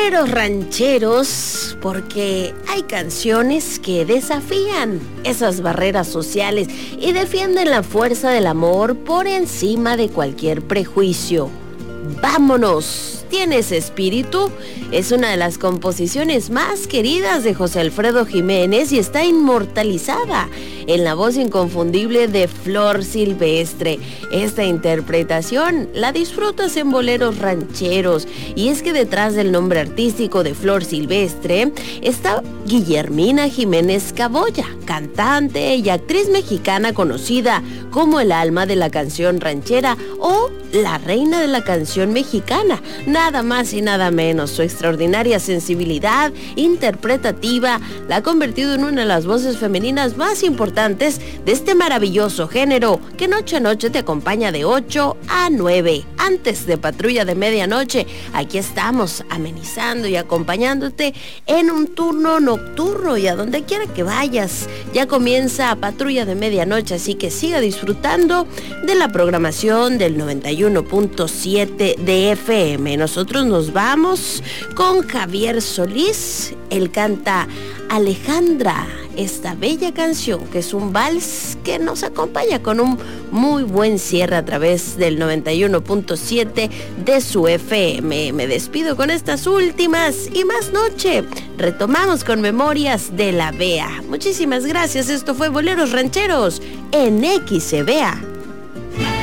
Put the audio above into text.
Boleros rancheros, porque hay canciones que desafían esas barreras sociales y defienden la fuerza del amor por encima de cualquier prejuicio. ¡Vámonos! ¿Tienes espíritu? Es una de las composiciones más queridas de José Alfredo Jiménez y está inmortalizada en la voz inconfundible de Flor Silvestre. Esta interpretación la disfrutas en Boleros rancheros, y es que detrás del nombre artístico de Flor Silvestre está Guillermina Jiménez Caboya, cantante y actriz mexicana conocida como el alma de la canción ranchera o la reina de la canción mexicana. Nada más y nada menos. Su extraordinaria sensibilidad interpretativa la ha convertido en una de las voces femeninas más importantes de este maravilloso género, que noche a noche te acompaña de 8 a 9. Antes de Patrulla de Medianoche, aquí estamos amenizando y acompañándote en un turno nocturno, y a donde quiera que vayas ya comienza Patrulla de Medianoche, así que siga disfrutando de la programación del 91.7 de FM. Nosotros nos vamos con Javier Solís. Él canta Alejandra, esta bella canción que es un vals que nos acompaña con un muy buen cierre a través del 91.7 de su FM. Me despido con estas últimas y más noche. Retomamos con Memorias de la Bea. Muchísimas gracias. Esto fue Boleros Rancheros en XCBA.